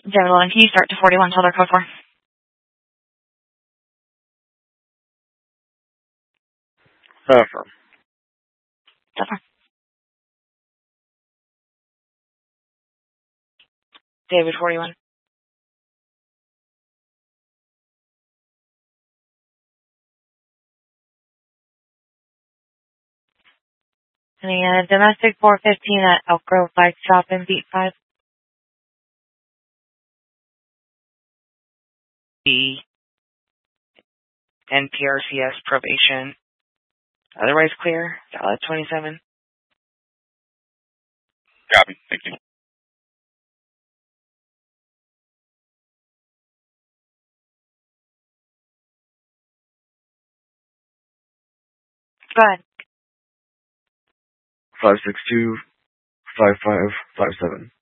David Logan, can you start to 41 till their code 4? Affirm. Affirm. David 41. And domestic 415 at Elk Grove Bike Shop in Beat 5. B. NPRCS probation. Otherwise clear. Valid 27. Copy. Thank you. Go ahead. 562-5557.